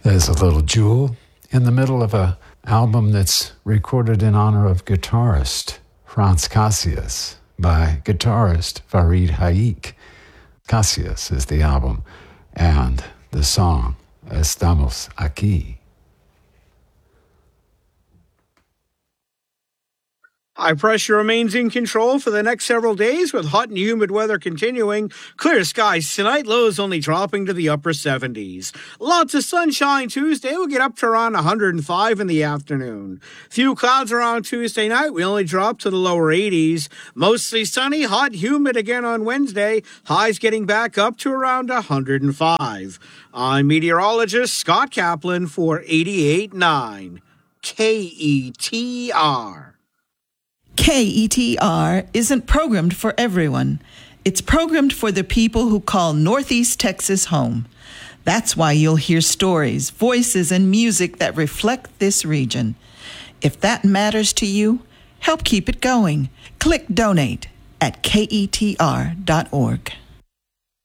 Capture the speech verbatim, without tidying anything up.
There's a little jewel in the middle of an album that's recorded in honor of guitarist Franz Cassius by guitarist Farid Haik. Cassius is the album, and the song Estamos Aquí. High pressure remains in control for the next several days with hot and humid weather continuing. Clear skies tonight, lows only dropping to the upper seventies. Lots of sunshine Tuesday. We'll get up to around one hundred five in the afternoon. Few clouds around Tuesday night. We only drop to the lower eighties. Mostly sunny, hot, humid again on Wednesday. Highs getting back up to around one hundred five. I'm meteorologist Scott Kaplan for eighty-eight point nine K E T R. K E T R isn't programmed for everyone. It's programmed for the people who call Northeast Texas home. That's why you'll hear stories, voices, and music that reflect this region. If that matters to you, help keep it going. Click donate at K E T R dot org.